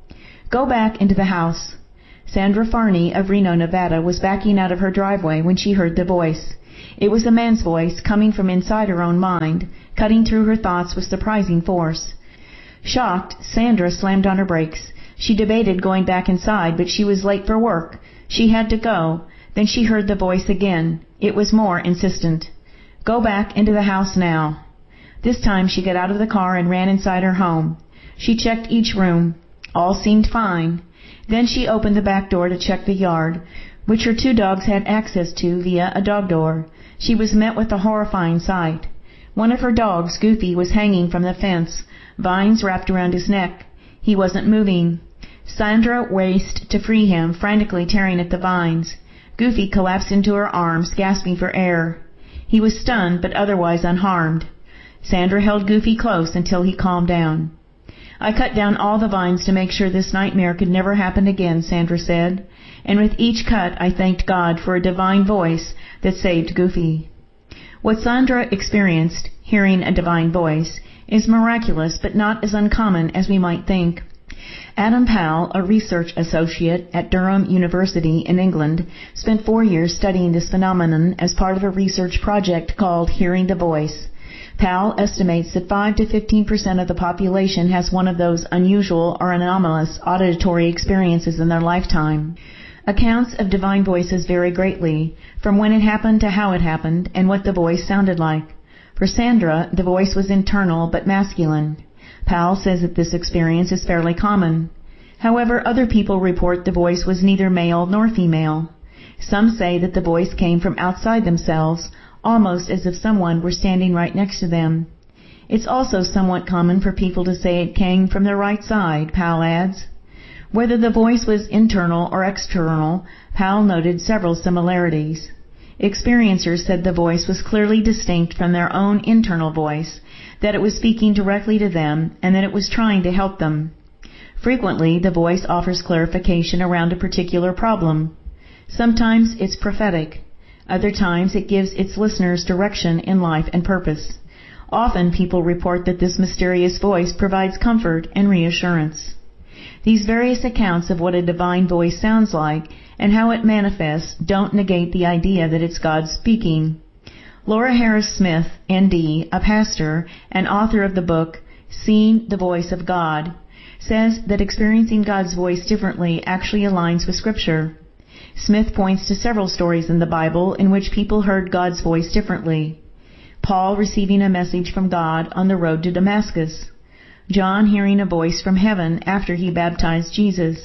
Go back into the house. Sandra Farney of Reno, Nevada was backing out of her driveway when she heard the voice. It was a man's voice coming from inside her own mind, cutting through her thoughts with surprising force. Shocked, Sandra slammed on her brakes. She debated going back inside, but she was late for work. She had to go. Then she heard the voice again. It was more insistent. Go back into the house now. This time she got out of the car and ran inside her home. She checked each room. All seemed fine. Then she opened the back door to check the yard, which her 2 dogs had access to via a dog door. She was met with a horrifying sight. One of her dogs, Goofy, was hanging from the fence, vines wrapped around his neck. He wasn't moving. Sandra raced to free him, frantically tearing at the vines. Goofy collapsed into her arms, gasping for air. He was stunned, but otherwise unharmed. Sandra held Goofy close until he calmed down. I cut down all the vines to make sure this nightmare could never happen again, Sandra said. And with each cut, I thanked God for a divine voice that saved Goofy. What Sandra experienced, hearing a divine voice, is miraculous but not as uncommon as we might think. Adam Powell, a research associate at Durham University in England, spent 4 years studying this phenomenon as part of a research project called Hearing the Voice. Powell estimates that 5 to 15% of the population has one of those unusual or anomalous auditory experiences in their lifetime. Accounts of divine voices vary greatly, from when it happened to how it happened and what the voice sounded like. For Sandra, the voice was internal but masculine. Powell says that this experience is fairly common. However, other people report the voice was neither male nor female. Some say that the voice came from outside themselves, almost as if someone were standing right next to them. It's also somewhat common for people to say it came from their right side, Powell adds. Whether the voice was internal or external, Powell noted several similarities. Experiencers said the voice was clearly distinct from their own internal voice, that it was speaking directly to them, and that it was trying to help them. Frequently, the voice offers clarification around a particular problem. Sometimes it's prophetic. Other times it gives its listeners direction in life and purpose. Often people report that this mysterious voice provides comfort and reassurance. These various accounts of what a divine voice sounds like and how it manifests don't negate the idea that it's God speaking. Laura Harris Smith, ND, a pastor and author of the book Seeing the Voice of God, says that experiencing God's voice differently actually aligns with Scripture. Smith points to several stories in the Bible in which people heard God's voice differently. Paul receiving a message from God on the road to Damascus. John hearing a voice from heaven after he baptized Jesus.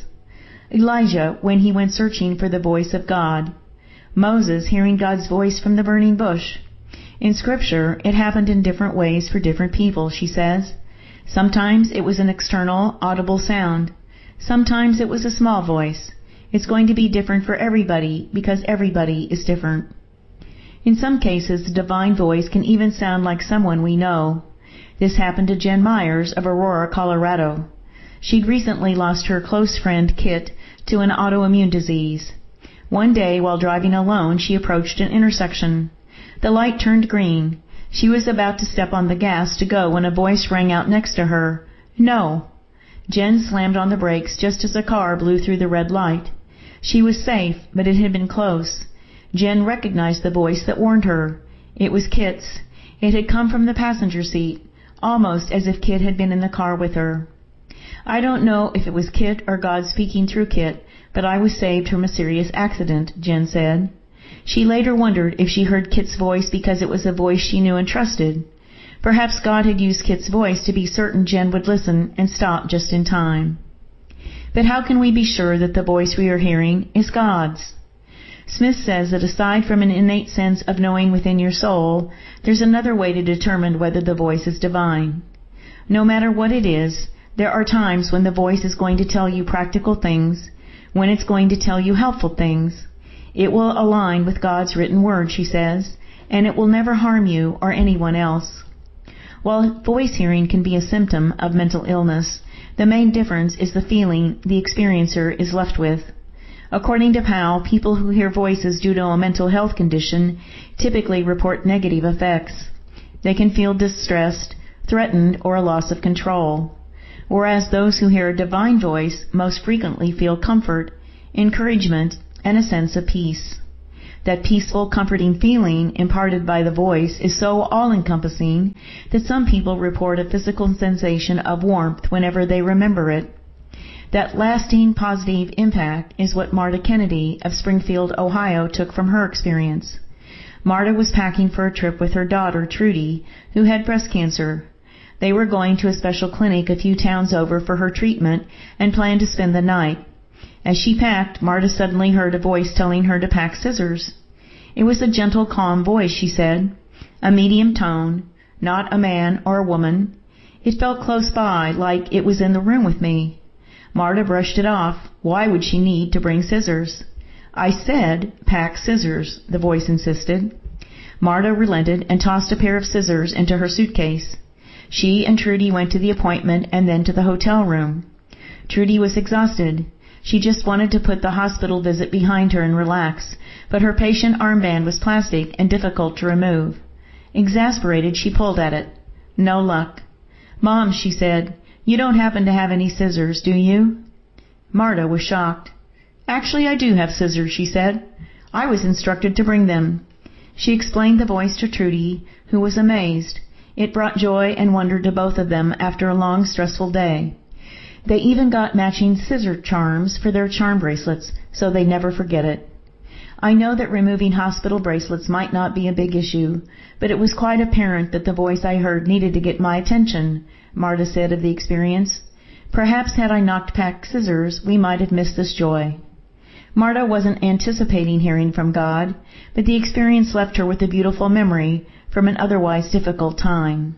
Elijah when he went searching for the voice of God. Moses hearing God's voice from the burning bush. In Scripture, it happened in different ways for different people, she says. Sometimes it was an external, audible sound. Sometimes it was a small voice. It's going to be different for everybody because everybody is different. In some cases, the divine voice can even sound like someone we know. This happened to Jen Myers of Aurora, Colorado. She'd recently lost her close friend Kit to an autoimmune disease. One day, while driving alone, she approached an intersection. The light turned green. She was about to step on the gas to go when a voice rang out next to her, "No." Jen slammed on the brakes just as a car blew through the red light. She was safe, but it had been close. Jen recognized the voice that warned her. It was Kit's. It had come from the passenger seat, almost as if Kit had been in the car with her. I don't know if it was Kit or God speaking through Kit, but I was saved from a serious accident, Jen said. She later wondered if she heard Kit's voice because it was a voice she knew and trusted. Perhaps God had used Kit's voice to be certain Jen would listen and stop just in time. But how can we be sure that the voice we are hearing is God's? Smith says that aside from an innate sense of knowing within your soul, there's another way to determine whether the voice is divine. No matter what it is, there are times when the voice is going to tell you practical things, when it's going to tell you helpful things. It will align with God's written word, she says, and it will never harm you or anyone else. While voice hearing can be a symptom of mental illness, the main difference is the feeling the experiencer is left with. According to Powell, people who hear voices due to a mental health condition typically report negative effects. They can feel distressed, threatened, or a loss of control. Whereas those who hear a divine voice most frequently feel comfort, encouragement, and a sense of peace. That peaceful, comforting feeling imparted by the voice is so all-encompassing that some people report a physical sensation of warmth whenever they remember it. That lasting positive impact is what Marta Kennedy of Springfield, Ohio, took from her experience. Marta was packing for a trip with her daughter, Trudy, who had breast cancer. They were going to a special clinic a few towns over for her treatment and planned to spend the night. As she packed, Marta suddenly heard a voice telling her to pack scissors. It was a gentle, calm voice, she said, a medium tone, not a man or a woman. It felt close by, like it was in the room with me. Marta brushed it off. Why would she need to bring scissors? I said, pack scissors, the voice insisted. Marta relented and tossed a pair of scissors into her suitcase. She and Trudy went to the appointment and then to the hotel room. Trudy was exhausted. She just wanted to put the hospital visit behind her and relax, but her patient armband was plastic and difficult to remove. Exasperated, she pulled at it. No luck. Mom, she said, you don't happen to have any scissors, do you? Marta was shocked. Actually, I do have scissors, she said. I was instructed to bring them. She explained the voice to Trudy, who was amazed. It brought joy and wonder to both of them after a long, stressful day. They even got matching scissor charms for their charm bracelets, so they never forget it. I know that removing hospital bracelets might not be a big issue, but it was quite apparent that the voice I heard needed to get my attention, Marta said of the experience. Perhaps had I not packed scissors, we might have missed this joy. Marta wasn't anticipating hearing from God, but the experience left her with a beautiful memory from an otherwise difficult time.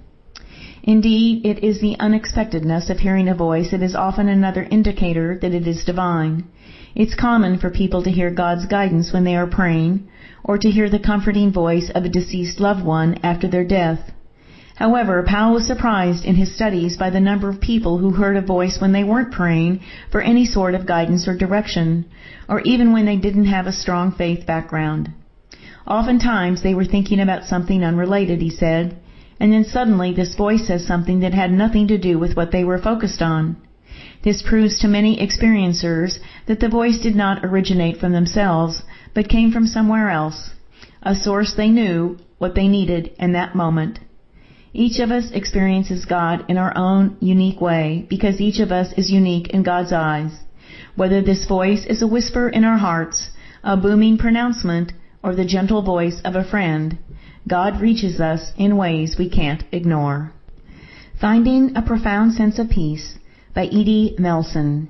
Indeed, it is the unexpectedness of hearing a voice that is often another indicator that it is divine. It's common for people to hear God's guidance when they are praying, or to hear the comforting voice of a deceased loved one after their death. However, Powell was surprised in his studies by the number of people who heard a voice when they weren't praying for any sort of guidance or direction, or even when they didn't have a strong faith background. Oftentimes they were thinking about something unrelated, he said, and then suddenly this voice says something that had nothing to do with what they were focused on. This proves to many experiencers that the voice did not originate from themselves, but came from somewhere else, a source they knew what they needed in that moment. Each of us experiences God in our own unique way, because each of us is unique in God's eyes. Whether this voice is a whisper in our hearts, a booming pronouncement, or the gentle voice of a friend, God reaches us in ways we can't ignore. Finding a Profound Sense of Peace by Edie Melson.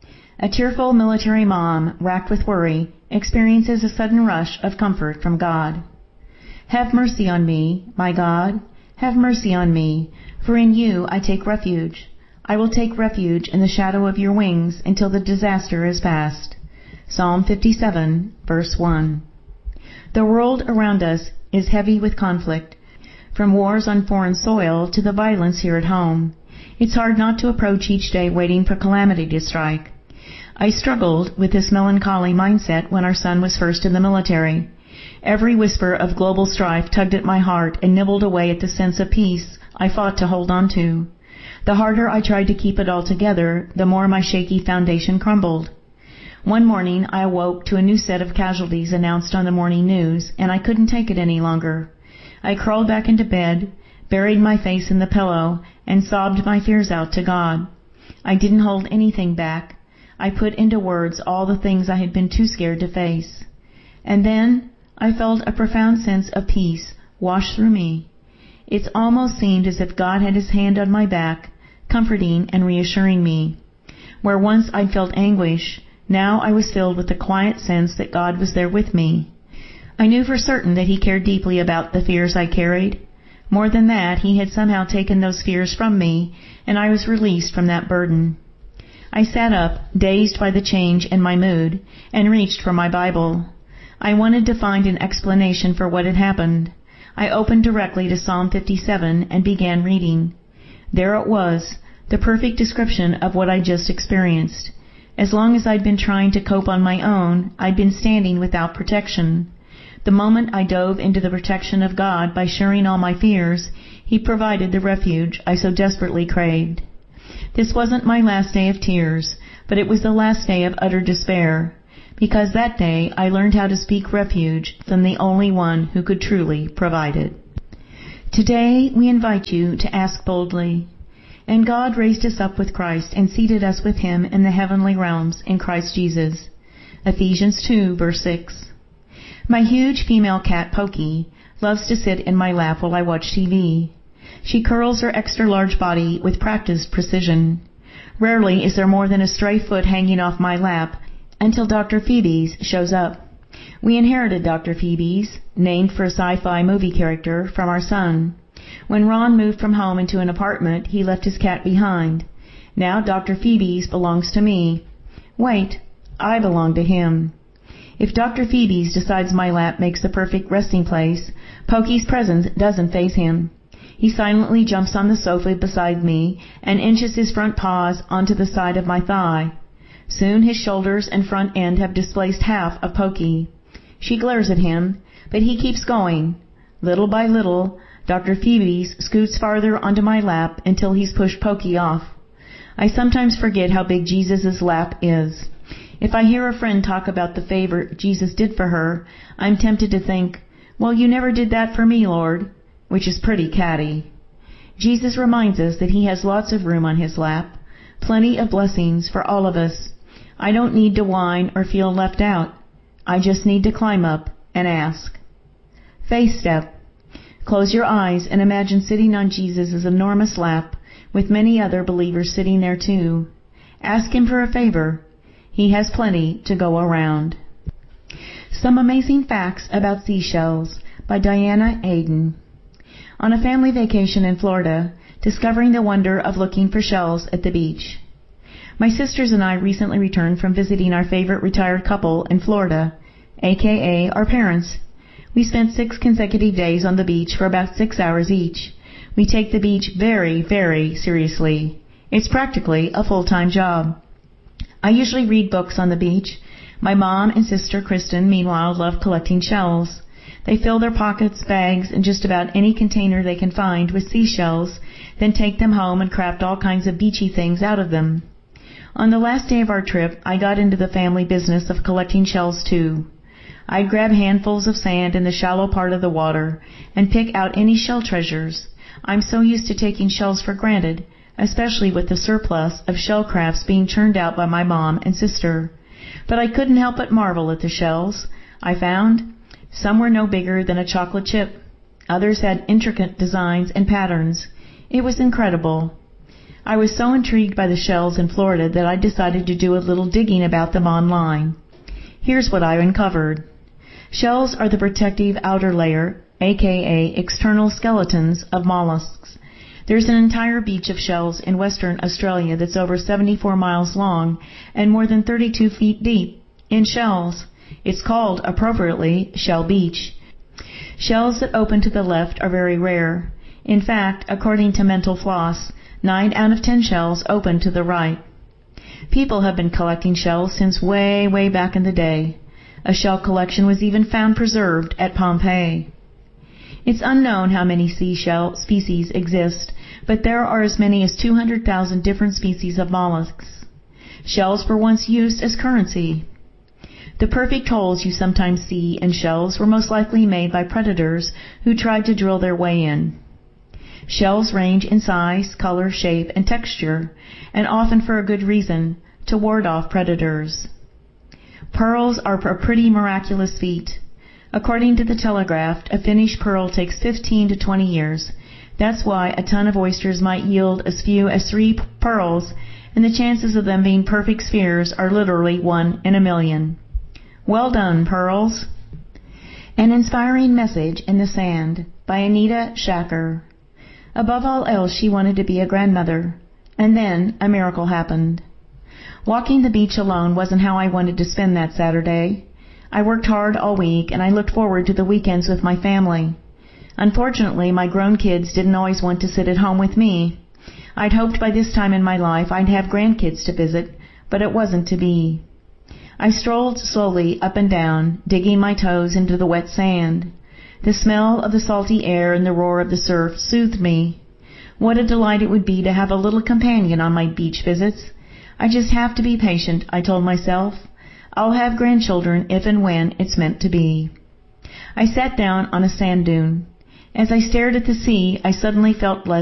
A tearful military mom, racked with worry, experiences a sudden rush of comfort from God. Have mercy on me, my God. Have mercy on me, for in you I take refuge. I will take refuge in the shadow of your wings until the disaster is past. Psalm 57, verse 1. The world around us is heavy with conflict, from wars on foreign soil to the violence here at home. It's hard not to approach each day waiting for calamity to strike. I struggled with this melancholy mindset when our son was first in the military. Every whisper of global strife tugged at my heart and nibbled away at the sense of peace I fought to hold on to. The harder I tried to keep it all together, the more my shaky foundation crumbled. One morning I awoke to a new set of casualties announced on the morning news, and I couldn't take it any longer. I crawled back into bed, buried my face in the pillow, and sobbed my fears out to God. I didn't hold anything back. I put into words all the things I had been too scared to face. And then I felt a profound sense of peace wash through me. It almost seemed as if God had his hand on my back, comforting and reassuring me. Where once I'd felt anguish, now I was filled with the quiet sense that God was there with me. I knew for certain that he cared deeply about the fears I carried. More than that, he had somehow taken those fears from me, and I was released from that burden. I sat up, dazed by the change in my mood, and reached for my Bible. I wanted to find an explanation for what had happened. I opened directly to Psalm 57 and began reading. There it was, the perfect description of what I just experienced. As long as I'd been trying to cope on my own, I'd been standing without protection. The moment I dove into the protection of God by sharing all my fears, He provided the refuge I so desperately craved. This wasn't my last day of tears, but it was the last day of utter despair, because that day I learned how to speak refuge from the only one who could truly provide it. Today we invite you to ask boldly. And God raised us up with Christ and seated us with Him in the heavenly realms in Christ Jesus. Ephesians 2, verse 6. My huge female cat, Pokey, loves to sit in my lap while I watch TV. She curls her extra-large body with practiced precision. Rarely is there more than a stray foot hanging off my lap until Dr. Phoebe's shows up. We inherited Dr. Phoebe's, named for a sci-fi movie character, from our son. When Ron moved from home into an apartment, he left his cat behind. Now Dr. Phoebe's belongs to me. Wait, I belong to him. If Dr. Phoebe's decides my lap makes the perfect resting place, Pokey's presence doesn't faze him. He silently jumps on the sofa beside me and inches his front paws onto the side of my thigh. Soon his shoulders and front end have displaced half of Pokey. She glares at him, but he keeps going. Little by little, Dr. Phoebe's scoots farther onto my lap until he's pushed Pokey off. I sometimes forget how big Jesus' lap is. If I hear a friend talk about the favor Jesus did for her, I'm tempted to think, well, you never did that for me, Lord, which is pretty catty. Jesus reminds us that He has lots of room on His lap, plenty of blessings for all of us. I don't need to whine or feel left out. I just need to climb up and ask. Faith step. Close your eyes and imagine sitting on Jesus' enormous lap with many other believers sitting there too. Ask Him for a favor. He has plenty to go around. Some Amazing Facts About Seashells by Diana Aden. On a family vacation in Florida, discovering the wonder of looking for shells at the beach. My sisters and I recently returned from visiting our favorite retired couple in Florida, aka our parents. We spent 6 consecutive days on the beach for about 6 hours each. We take the beach very, very seriously. It's practically a full-time job. I usually read books on the beach. My mom and sister Kristen, meanwhile, love collecting shells. They fill their pockets, bags, and just about any container they can find with seashells, then take them home and craft all kinds of beachy things out of them. On the last day of our trip, I got into the family business of collecting shells too. I'd grab handfuls of sand in the shallow part of the water and pick out any shell treasures. I'm so used to taking shells for granted, especially with the surplus of shell crafts being churned out by my mom and sister. But I couldn't help but marvel at the shells I found. Some were no bigger than a chocolate chip. Others had intricate designs and patterns. It was incredible. I was so intrigued by the shells in Florida that I decided to do a little digging about them online. Here's what I uncovered. Shells are the protective outer layer, aka external skeletons, of mollusks. There's an entire beach of shells in Western Australia that's over 74 miles long and more than 32 feet deep in shells. It's called, appropriately, Shell Beach. Shells that open to the left are very rare. In fact, according to Mental Floss, 9 out of 10 shells open to the right. People have been collecting shells since way, way back in the day. A shell collection was even found preserved at Pompeii. It's unknown how many seashell species exist, but there are as many as 200,000 different species of mollusks. Shells were once used as currency. The perfect holes you sometimes see in shells were most likely made by predators who tried to drill their way in. Shells range in size, color, shape, and texture, and often for a good reason, to ward off predators. Pearls are a pretty miraculous feat. According to the Telegraph, a finished pearl takes 15 to 20 years. That's why a ton of oysters might yield as few as 3 pearls, and the chances of them being perfect spheres are literally 1 in a million. Well done, pearls. An Inspiring Message in the Sand by Anita Shacker. Above all else, she wanted to be a grandmother. And then a miracle happened. Walking the beach alone wasn't how I wanted to spend that Saturday. I worked hard all week, and I looked forward to the weekends with my family. Unfortunately, my grown kids didn't always want to sit at home with me. I'd hoped by this time in my life I'd have grandkids to visit, but it wasn't to be. I strolled slowly up and down, digging my toes into the wet sand. The smell of the salty air and the roar of the surf soothed me. What a delight it would be to have a little companion on my beach visits. I just have to be patient, I told myself. I'll have grandchildren if and when it's meant to be. I sat down on a sand dune. As I stared at the sea, I suddenly felt less